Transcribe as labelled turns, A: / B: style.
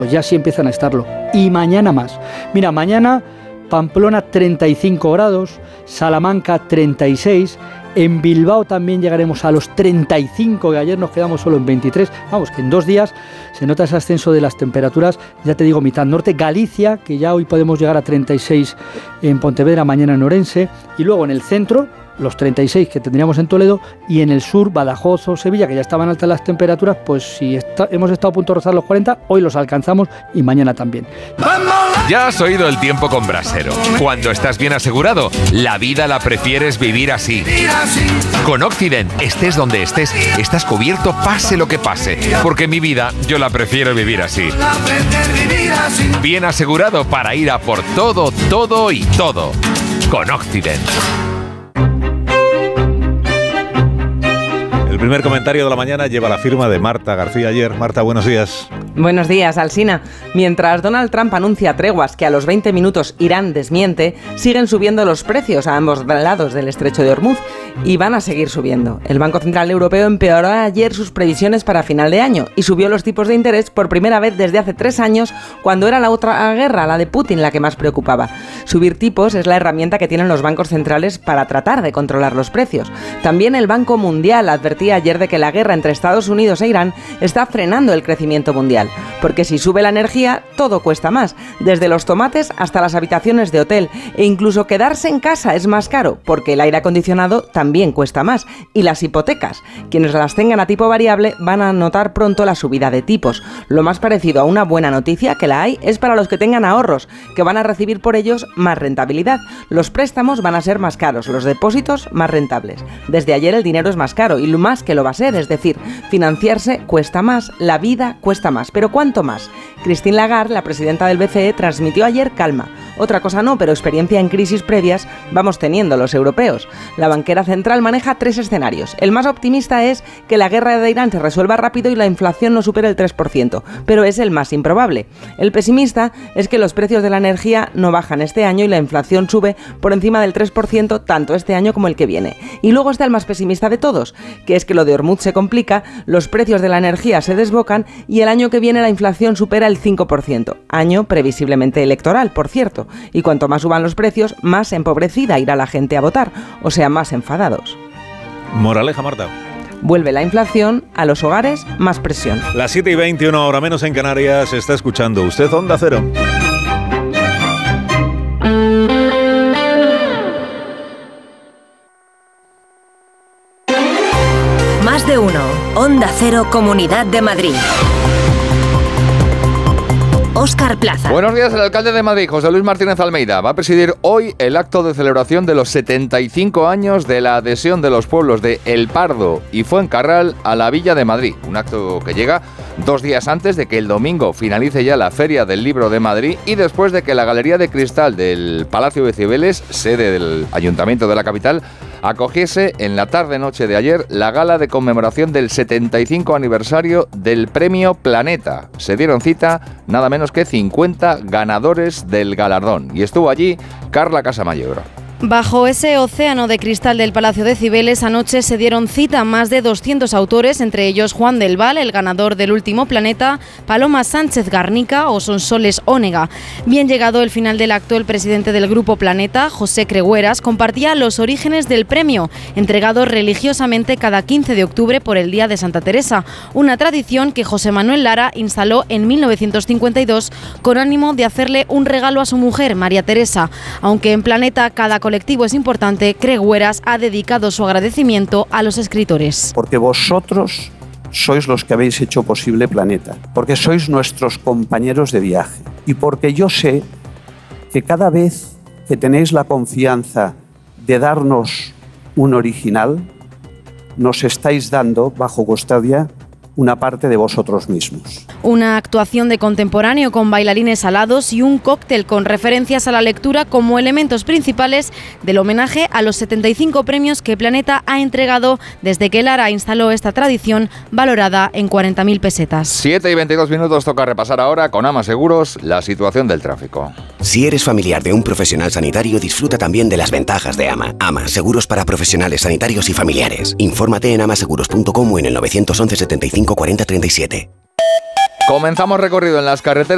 A: pues ya sí empiezan a estarlo. Y mañana más. Mira, mañana Pamplona 35 grados, Salamanca 36, en Bilbao también llegaremos a los 35, que ayer nos quedamos solo en 23. Vamos, que en 2 días se nota ese ascenso de las temperaturas, ya te digo, mitad norte. Galicia, que ya hoy podemos llegar a 36 en Pontevedra, mañana en Orense, y luego en el centro, los 36 que tendríamos en Toledo, y en el sur, Badajoz o Sevilla, que ya estaban altas las temperaturas, pues si hemos estado a punto de rozar los 40, hoy los alcanzamos y mañana también.
B: Ya has oído el tiempo con Brasero. Cuando estás bien asegurado, la vida la prefieres vivir así. Con Occident, estés donde estés, estás cubierto pase lo que pase, porque mi vida yo la prefiero vivir así. Bien asegurado para ir a por todo, todo y todo. Con Occident.
C: El primer comentario de la mañana lleva la firma de Marta García Ayer. Marta, buenos días.
D: Buenos días, Alsina. Mientras Donald Trump anuncia treguas que a los 20 minutos Irán desmiente, siguen subiendo los precios a ambos lados del estrecho de Hormuz y van a seguir subiendo. El Banco Central Europeo empeoró ayer sus previsiones para final de año y subió los tipos de interés por primera vez desde hace 3 años, cuando era la otra guerra, la de Putin, la que más preocupaba. Subir tipos es la herramienta que tienen los bancos centrales para tratar de controlar los precios. También el Banco Mundial advertía ayer de que la guerra entre Estados Unidos e Irán está frenando el crecimiento mundial, porque si sube la energía, todo cuesta más, desde los tomates hasta las habitaciones de hotel, e incluso quedarse en casa es más caro, porque el aire acondicionado también cuesta más, y las hipotecas. Quienes las tengan a tipo variable van a notar pronto la subida de tipos. Lo más parecido a una buena noticia, que la hay, es para los que tengan ahorros, que van a recibir por ellos más rentabilidad. Los préstamos van a ser más caros, los depósitos más rentables. Desde ayer el dinero es más caro, y lo más que lo va a ser, es decir, financiarse cuesta más, la vida cuesta más. ¿Pero cuánto más? Christine Lagarde, la presidenta del BCE, transmitió ayer calma. Otra cosa no, pero experiencia en crisis previas vamos teniendo los europeos. La banquera central maneja 3 escenarios. El más optimista es que la guerra de Irán se resuelva rápido y la inflación no supere el 3%, pero es el más improbable. El pesimista es que los precios de la energía no bajan este año y la inflación sube por encima del 3% tanto este año como el que viene. Y luego está el más pesimista de todos, que es que lo de Hormuz se complica, los precios de la energía se desbocan y el año que viene la inflación supera el 5%, año previsiblemente electoral, por cierto, y cuanto más suban los precios, más empobrecida irá la gente a votar, o sea, más enfadados.
C: Moraleja, Marta.
D: Vuelve la inflación, a los hogares más presión.
C: Las 7:20, 1 hora menos en Canarias, está escuchando usted Onda Cero.
E: Más de uno. Onda Cero, Comunidad de Madrid. Óscar Plaza.
B: Buenos días. El alcalde de Madrid, José Luis Martínez Almeida, va a presidir hoy el acto de celebración de los 75 años de la adhesión de los pueblos de El Pardo y Fuencarral a la Villa de Madrid. Un acto que llega 2 días antes de que el domingo finalice ya la Feria del Libro de Madrid y después de que la Galería de Cristal del Palacio de Cibeles, sede del Ayuntamiento de la capital, acogiese en la tarde-noche de ayer la gala de conmemoración del 75 aniversario del Premio Planeta. Se dieron cita nada menos que 50 ganadores del galardón. Y estuvo allí Carla Casamayor.
F: Bajo ese océano de cristal del Palacio de Cibeles, anoche se dieron cita más de 200 autores, entre ellos Juan del Val, el ganador del Último Planeta, Paloma Sánchez Garnica o Sonsoles Ónega. Bien llegado el final del acto, el presidente del Grupo Planeta, José Cregueras, compartía los orígenes del premio, entregado religiosamente cada 15 de octubre por el Día de Santa Teresa, una tradición que José Manuel Lara instaló en 1952 con ánimo de hacerle un regalo a su mujer, María Teresa. Aunque en Planeta cada colectivo es importante, Cregueras ha dedicado su agradecimiento a los escritores.
G: Porque vosotros sois los que habéis hecho posible Planeta, porque sois nuestros compañeros de viaje y porque yo sé que cada vez que tenéis la confianza de darnos un original, nos estáis dando, bajo custodia, una parte de vosotros mismos.
F: Una actuación de contemporáneo con bailarines alados y un cóctel con referencias a la lectura como elementos principales del homenaje a los 75 premios que Planeta ha entregado desde que Lara instaló esta tradición valorada en 40.000 pesetas.
B: 7:22, toca repasar ahora con Ama Seguros la situación del tráfico.
H: Si eres familiar de un profesional sanitario, disfruta también de las ventajas de Ama. Ama, seguros para profesionales sanitarios y familiares. Infórmate en amaseguros.com o en el 911 75 40 37.
B: Comenzamos recorrido en las carreteras.